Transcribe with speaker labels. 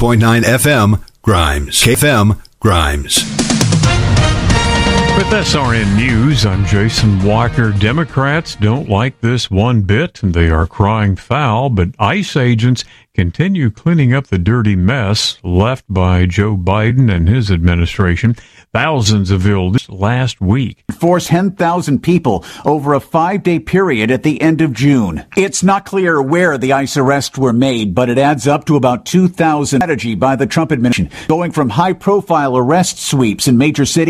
Speaker 1: 101.9 FM, Grimes. KFM, Grimes.
Speaker 2: With SRN News, I'm Jason Walker. Democrats don't like this one bit, and they are crying foul, but ICE agents continue cleaning up the dirty mess left by Joe Biden and his administration. Thousands of illness last week.
Speaker 3: Force 10,000 people over a 5-day period at the end of June. It's not clear where the ICE arrests were made, but it adds up to about 2,000. Strategy by the Trump administration, going from high-profile arrest sweeps in major cities